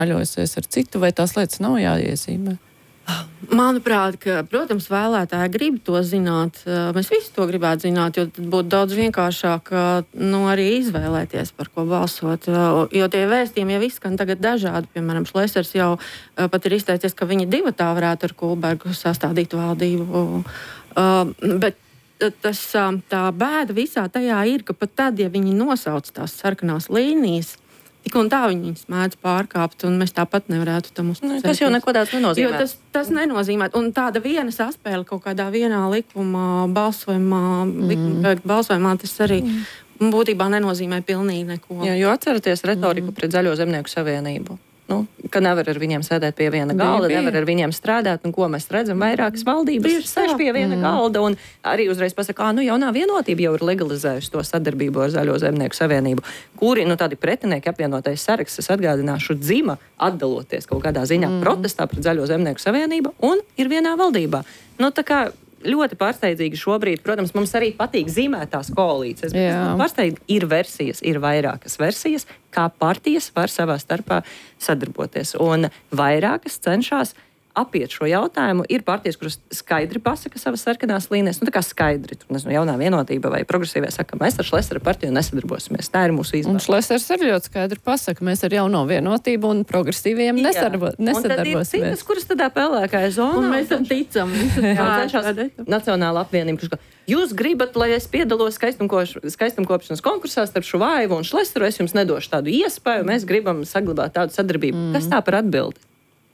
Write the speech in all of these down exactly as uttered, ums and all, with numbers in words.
aļosies ar citu, vai tās lietas nav jāiezīmē? Manuprāt, ka, protams, vēlētāji grib to zināt. Mēs visi to gribētu zināt, jo tad būtu daudz vienkāršāk nu, arī izvēlēties, par ko balsot. Jo tie vēstījumi jau izskan tagad dažādi. Piemēram, Šlesers jau pat ir izteicies, ka viņi divatā varētu ar Kulbergu sastādīt valdību. Bet tas, tā bēda visā tajā ir, ka pat tad, ja viņi nosauc tās sarkanās līnijas, tik un tā viņi viņus mēdz pārkāpt, un mēs tāpat nevarētu tam uzticēties. Tas jau neko tāds nenozīmē. Jo tas, tas nenozīmē. Un tāda viena saspēle kaut kādā vienā likuma balsojumā, mm. likuma balsojumā tas arī mm. būtībā nenozīmē pilnīgi neko. Jā, jo atceraties retoriku mm. pret Zaļo zemnieku savienību. Nu, ka nevar ar viņiem sēdēt pie viena galda, bija, bija. nevar ar viņiem strādāt, un ko mēs redzam, vairākas valdības sēž pie viena mm. galda, un arī uzreiz pasaka, nu jaunā vienotība jau ir legalizējusi to sadarbību ar Zaļo zemnieku savienību, kuri, nu tādi pretinieki apvienotais saraksts, es atgādināšu, dzima atdaloties kaut kādā ziņā mm. protestā pret Zaļo zemnieku savienību, un ir vienā valdībā. Nu, tā kā ļoti pārsteidzīgi šobrīd, protams, mums arī patīk zīmētās koalīcijas, bet pārsteidzīgi ir versijas, ir vairākas versijas, kā partijas var savā starpā sadarboties. Un vairākas cenšas apiet šo jautājumu. Ir partijas, kuras skaidri pasaka savas sarkanās līnijas, nu tā kā skaidri, tur nezinu, jaunā vienotība vai progresīvie saka, mēs ar Šlesera partiju nesadarbosimies. Tā ir mūsu izvēle. Un Šlesers arī ļoti skaidri pasaka, mēs ar jauno vienotību un progresīviem nesadarbo, nesadarbosimies. Un tad ir citas, kuras tādā pelēkajā zonā. Un mēs tam ticam. Jā, cenšas Nacionāla apvienība, kurš jūs gribat, lai es piedalos skaistumkopšanas konkursā starp Šuvājevu un Šleseru, es jums nedošu tādu iespēju, mēs gribam saglabāt tādu sadarbību. Mm. Kas tā par atbildi?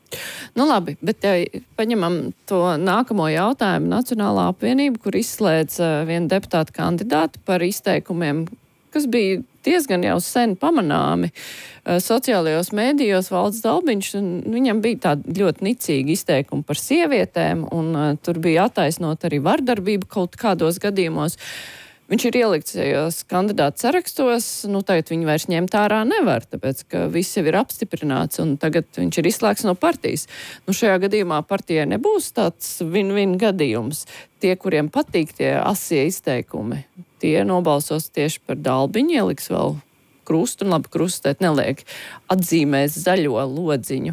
Nu labi, bet ja paņemam to nākamo jautājumu Nacionālā apvienība, kur izslēdz vienu deputātu kandidātu par izteikumiem, kas bija diezgan jau sen pamanāmi sociālajos mēdījos. Valds Dalbiņš, viņam bija tādi ļoti nicīgi izteikumi par sievietēm, un tur bija attaisnot arī vardarbību kaut kādos gadījumos. Viņš ir ielikts šajos kandidātu sarakstos, nu tagad viņu vairs ņemt ārā nevar, tāpēc, ka viss jau ir apstiprināts un tagad viņš ir izslēgts no partijas. Nu šajā gadījumā partijai nebūs tāds win-win gadījums. Tie, kuriem patīk tie asie izteikumi, tie nobalsos tieši par Dalbiņu, ieliks vēl krustu, un labi krustēt neliek, atzīmēs zaļo lodziņu.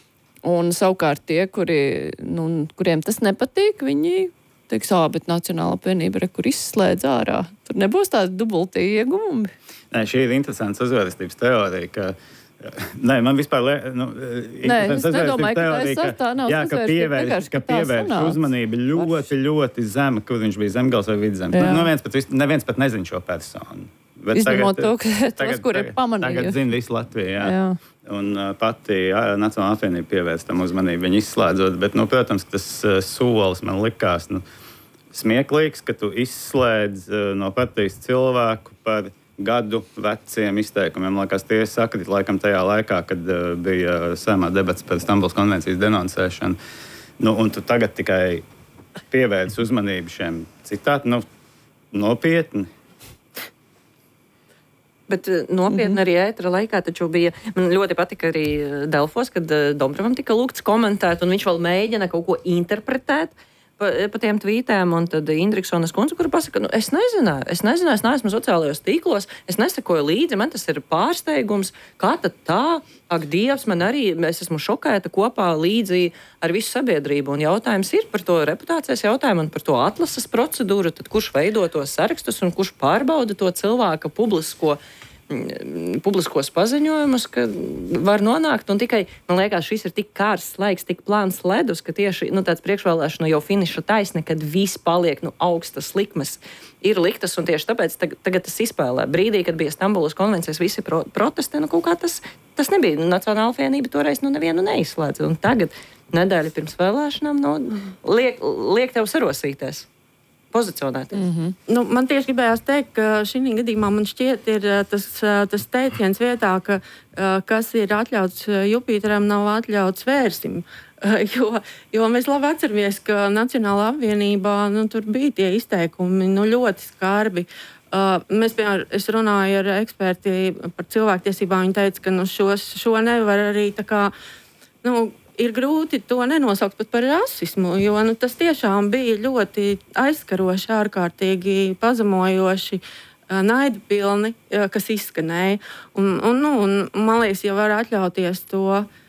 Un savukārt tie, kuri, nu, kuriem tas nepatīk, viņi teiks, ā, bet Nacionāla apvienība, kur izslēdz ārā. Tur nebūs tādi dubultī ieguvumi. Nē, šī ir interesanta sazvērestības teorija, ka Nē, man vispār liek, nu, Nē, es nedomāju, ka tā, ka, tā nav jā, ka pievērš, ka pievērš uzmanību ļoti, ļoti zema, kur viņš bija Zemgals vai Vidzemes. Nu, neviens pat, neviens pat nezin šo personu. Bet Izņemot tagad, to, ka tagad, tos, kur ir pamanījuši. Tagad zina visu Latviju, jā. jā. Un uh, pati jā, Nacionālā apvienība pievērš tam uzmanību, viņu izslēdzot. Bet, nu, protams, tas uh, solis man likās, nu, smieklīgs, ka tu izslēdz uh, no partijas cilvēku par gadu veciem izteikumiem. Liekas, tie sakrit laikam tajā laikā, kad uh, bija Saeimā debats par Stambulas konvencijas denoncēšanu. Nu, un tu tagad tikai pievērš uzmanību šiem citātiem. Nu, nopietni. Bet nopietni mm-hmm. arī ētera laikā taču bija, man ļoti patika arī Delfos, kad Dombrovam tika lūgts komentēt, un viņš vēl mēģina kaut ko interpretēt pa, pa tiem tvītēm, un tad Indriksonas kundze, kura pasaka, nu, es nezināju, es nezināju, es neesmu sociālajos tīklos, es nesakoju līdzi, man tas ir pārsteigums, kā tad tā, ak, Dievs, man arī, es esmu šokēta kopā līdzi ar visu sabiedrību, un jautājums ir par to reputācijas jautājumu un par to atlases procedūru, tad kurš veido tos sarakstus un kurš pārbauda to cilvēka publisko publiskos paziņojumus, ka var nonākt, un tikai, man liekas, šis ir tik kārsts laiks, tik plāns ledus, ka tieši, nu, tāds priekšvēlēšana jau finiša taisne, kad viss paliek, nu, augstas likmes ir liktas, un tieši tāpēc tagad, tagad tas izspēlē. Brīdī, kad bija Stambulas konvencijas visi pro, protesti, nu, kaut kā tas, tas nebija. Nacionāla apvienība toreiz, nu, nevienu neizslēdza, un tagad, nedēļa pirms vēlēšanām, nu, liek, liek tev sarosīties. Pozicionēties. Mm-hmm. Nu, man tieši gribējās teikt, ka šī gadījumā man šķiet ir tas, tas teiciens vietā, ka kas ir atļauts Jupiteram, nav atļauts Vērsim. Jo, jo mēs labi atceramies, ka Nacionālā apvienībā nu, tur bija tie izteikumi nu, ļoti skarbi. Mēs, piemēram, es runāju ar eksperti par cilvēktiesībām, viņi teica, ka nu, šos, šo nevar arī tā kā, nu, ir grūti to nenosaukt pat par rasismu, jo nu, tas tiešām bija ļoti aizskaroši, ārkārtīgi pazemojoši. naida pilni, kas izskanēja. Un, un, nu, un, man liekas, ja var atļauties to